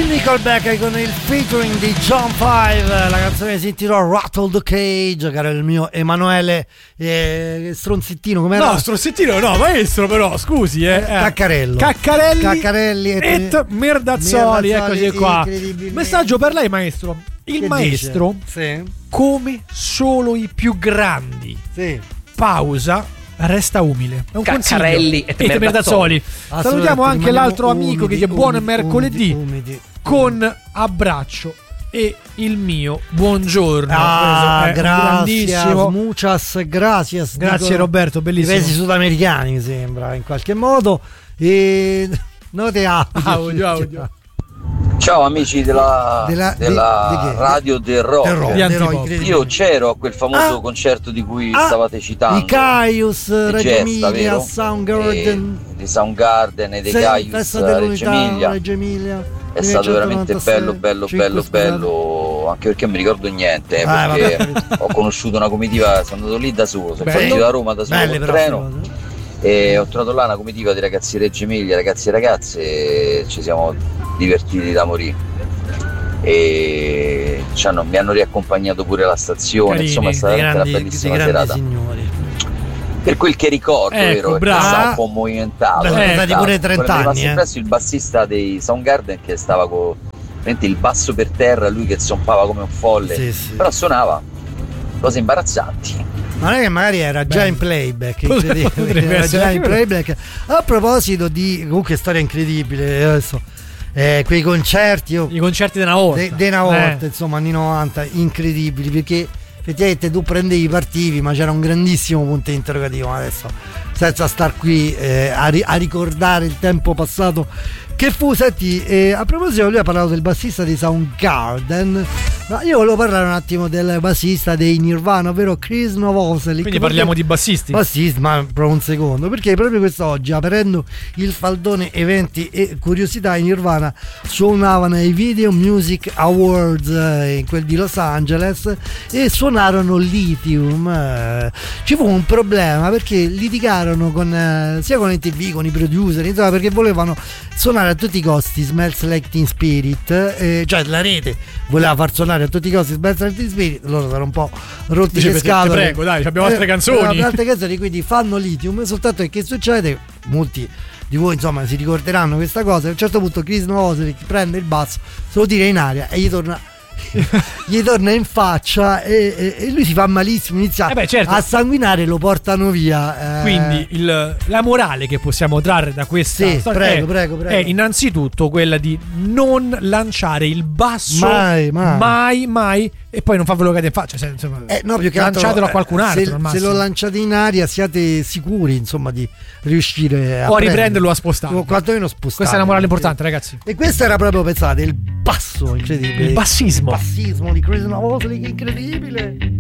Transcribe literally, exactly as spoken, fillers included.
Il Nickelback con il featuring di John Five, la canzone si intitola Rattle the Cage, caro il mio Emanuele eh, Stronzettino, come No, Stronzettino no, maestro, però, scusi, eh. Caccarello. Caccarelli, Caccarelli et, et Merdazzoli, Merdazzoli, eccoci qua. incredibilmente. Messaggio per lei, maestro. Il Che maestro, dice? Sì. come solo i più grandi, Sì. pausa, resta umile. È un Caccarelli consiglio. et Merdazzoli. Salutiamo anche rimaniamo l'altro amico umidi, che dice buon umidi, mercoledì umidi, umidi. con abbraccio e il mio buongiorno. Ah, Questo è un grazie, grandissimo. muchas gracias. Grazie dicono Roberto, i bellissimo. paesi sudamericani, mi sembra, in qualche modo. E note audio. Audio, audio. Ciao amici della, Della- della di- di che? radio del rock. Del rock, Gli del rock, antipodi. incredibile. Io c'ero a quel famoso Ah. concerto di cui Ah. stavate citando. I Caius, Reggio Gesta, Emilia, vero? Soundgarden, E- di Soundgarden e dei Sì, Caius Festa a Reggio dell'Unità, Emilia. Reggio Emilia. È stato veramente bello, bello, cinque bello, squadre. bello, anche perché non mi ricordo niente, eh, Ah, perché vabbè. ho conosciuto una comitiva, sono andato lì da solo, sono Bello. partito da Roma da solo Belle col però treno queste cose. e ho trovato là una comitiva di ragazzi di Reggio Emilia, ragazzi e ragazze, e ci siamo divertiti da morire. E ci hanno- mi hanno riaccompagnato pure alla stazione, Carini, insomma è stata Dei veramente una grandi, bellissima dei grandi serata. signori. Per quel che ricordo, Ecco, vero? Perché bravo. stava un po' movimentato. Beh, sono movimentato. stati pure Quello trenta mi è anni, rimasto eh. impresso il bassista dei Soundgarden che stava con veramente il basso per terra, lui che zompava come un folle, Sì, sì. però suonava cose imbarazzanti. Ma non è che magari era già Bello. in playback, Potrebbe incredibile. Era essere già anche in quello. playback. A proposito di comunque storia incredibile, adesso eh, quei concerti io, I concerti di una volta. de, de una volta, Eh. insomma, anni novanta, incredibili, perché effettivamente tu prendevi, partivi, ma c'era un grandissimo punto interrogativo. Ma adesso, senza star qui eh, a, ri- a ricordare il tempo passato che fu. Senti, eh, a proposito, lui ha parlato del bassista di Soundgarden, ma io volevo parlare un attimo del bassista dei Nirvana, ovvero Chris Novoselic. Quindi parliamo di bassisti. Bassista, ma proprio un secondo, perché proprio quest'oggi, aprendo il faldone eventi e curiosità, in Nirvana suonavano ai Video Music Awards eh, in quel di Los Angeles e suonarono Lithium. Eh, ci fu un problema perché litigarono con eh, sia con le T V, con i producer, insomma, perché volevano suonare a tutti i costi Smells Like Teen Spirit, eh, cioè la rete voleva far suonare a tutti i costi Smells Like Teen Spirit, loro erano un po' rotti Dice, le te- te scatole. prego, dai, abbiamo altre Eh, canzoni. abbiamo altre canzoni, quindi fanno Lithium, soltanto che, che succede? Molti di voi insomma si ricorderanno questa cosa. A un certo punto Chris Novoselic prende il basso, se lo tira in aria e gli torna gli torna in faccia e, e- e lui si fa malissimo, inizia Eh beh, certo. a sanguinare, lo portano via. eh. Quindi il- la morale che possiamo trarre da questa Sì, storia prego, è, prego, prego. è innanzitutto quella di non lanciare il basso Mai, mai. mai, mai, e poi non farvelo cadere in faccia. Cioè, insomma, Eh, no, più che altro, lanciatelo a eh, qualcun altro. se, al se massimo. lo lanciate in aria siate sicuri insomma di riuscire a O a riprenderlo o a spostarlo. o quantomeno spostare. Questa è una morale importante, ragazzi. E questo era proprio, pensate, il basso incredibile, Il bassismo. il bassismo di Chris Novoselic, incredibile.